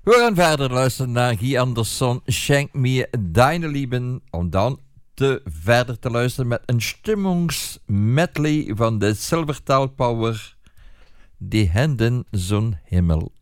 We gaan verder luisteren naar Guy Anderson, Schenk mir deine Lieben. Om dan verder te luisteren met een stimmungs-medley van de Silvertal Power. Die Händen zum Himmel.